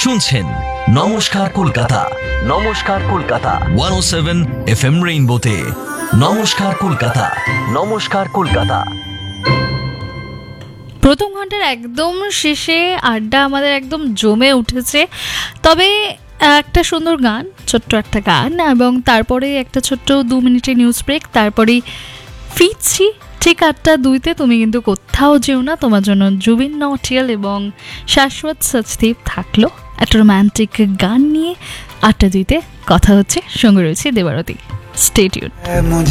শুনছেন নমস্কার কলকাতা। নমস্কার কলকাতা 107 FM রেইনবোতে। নমস্কার কলকাতা। নমস্কার কলকাতা। প্রথম ঘন্টার একদম শেষে আড্ডা আমাদের একদম জমে উঠেছে। তবে একটা সুন্দর গান, ছোট্ট একটা গান, এবং তারপরে একটা ছোট্ট 2 মিনিটের নিউজ ব্রেক, তারপরেই ফিরছি ঠিক 8:02-তে। তুমি কিন্তু কোথাও যেও না, তোমার জন্য জুবিন নটিয়াল এবং শাশ্বত সচদেব থাকলো একটা রোম্যান্টিক গান নিয়ে। 8:02-তে কথা হচ্ছে, সঙ্গে রয়েছে দেবারতী। Stay tune.